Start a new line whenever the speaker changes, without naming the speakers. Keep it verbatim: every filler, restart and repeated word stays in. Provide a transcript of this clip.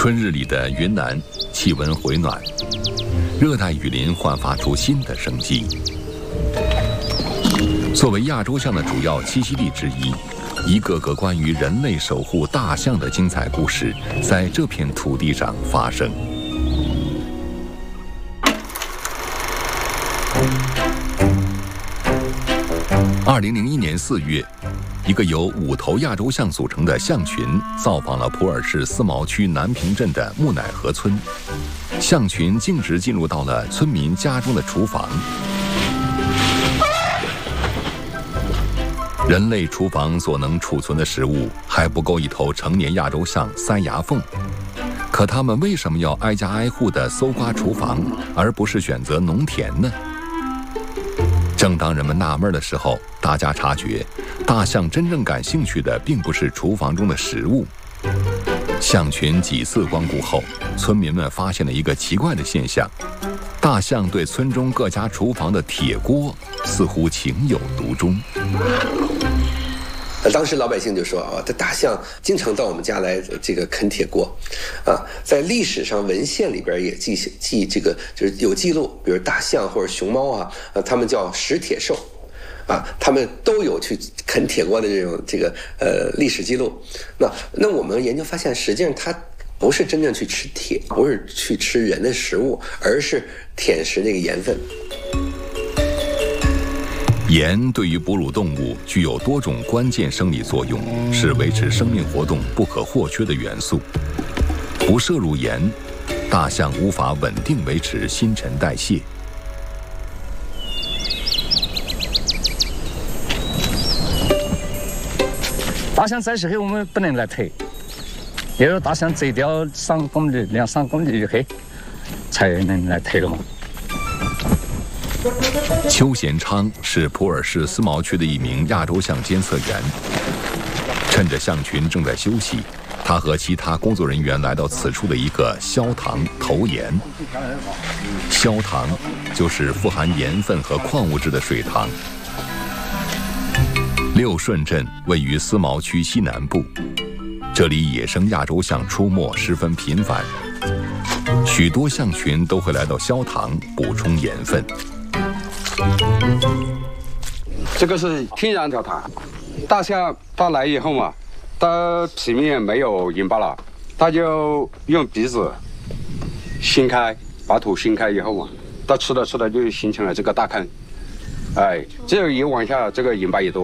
春日里的云南气温回暖，热带雨林焕发出新的生机。作为亚洲象的主要栖息地之一，一个个关于人类守护大象的精彩故事在这片土地上发生。二零零一年四月，一个由五头亚洲象组成的象群造访了普洱市思茅区南平镇的木乃河村。象群径直进入到了村民家中的厨房。人类厨房所能储存的食物还不够一头成年亚洲象塞牙缝，可他们为什么要挨家挨户地搜刮厨房，而不是选择农田呢？正当人们纳闷的时候，大家察觉，大象真正感兴趣的并不是厨房中的食物。象群几次光顾后，村民们发现了一个奇怪的现象：大象对村中各家厨房的铁锅似乎情有独钟。
当时老百姓就说啊，这大象经常到我们家来这个啃铁锅，啊，在历史上文献里边也记记这个就是有记录，比如大象或者熊猫啊，啊，他们叫食铁兽，啊，他们都有去啃铁锅的这种这个呃历史记录。那那我们研究发现，实际上它不是真正去吃铁，不是去吃人的食物，而是舔食那个盐分。
盐对于哺乳动物具有多种关键生理作用，是维持生命活动不可或缺的元素。不摄入盐，大象无法稳定维持新陈代谢。
大象在时候我们不能来推，要有大象走掉三公里、两三公里以后，才能来推了嘛。
邱贤昌是普洱市思茅区的一名亚洲象监测员。趁着象群正在休息，他和其他工作人员来到此处的一个消塘投盐。消塘就是富含盐分和矿物质的水塘。六顺镇位于思茅区西南部，这里野生亚洲象出没十分频繁，许多象群都会来到消塘补充盐分。
这个是天然条塘，大象它来以后嘛，它皮面没有盐巴了，它就用鼻子掀开，把土掀开以后嘛，它吃的吃的就形成了这个大坑，哎，只有盐往下，这个盐巴也多。